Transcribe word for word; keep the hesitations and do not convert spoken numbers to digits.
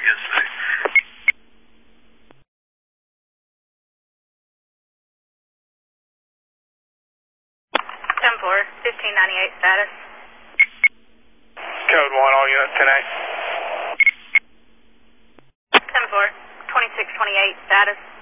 yesterday. ten four, fifteen ninety-eight status. Code one, all units connect. ten four, twenty-six twenty-eight status.